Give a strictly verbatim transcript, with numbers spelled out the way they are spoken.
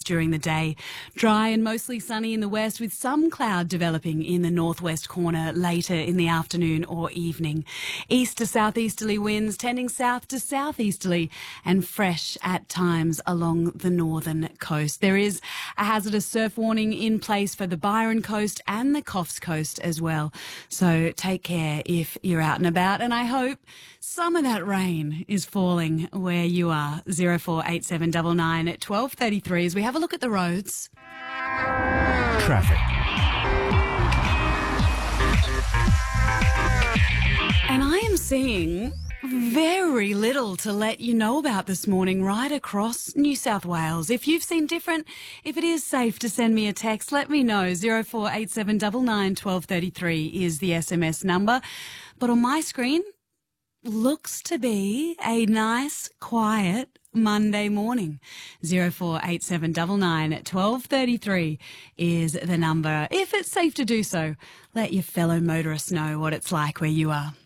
during the day. Dry and mostly sunny in the west with some cloud developing in the northwest corner later in the afternoon or evening. East to southeasterly winds tending south to southeasterly and fresh at times along the northern coast. There is a hazardous surf warning in place for the Byron Coast and the Coffs Coast as well. So take care if you're out and about, and I hope some of that rain is falling where you are. zero four eight seven nine nine at twelve thirty-three as we have a look at the roads. Traffic. And I am seeing very little to let you know about this morning right across New South Wales. If you've seen different, if it is safe to send me a text, let me know. zero four eight seven nine nine twelve thirty-three is the S M S number. But on my screen, looks to be a nice, quiet Monday morning. zero four eight seven nine nine at twelve thirty-three is the number. If it's safe to do so, let your fellow motorists know what it's like where you are.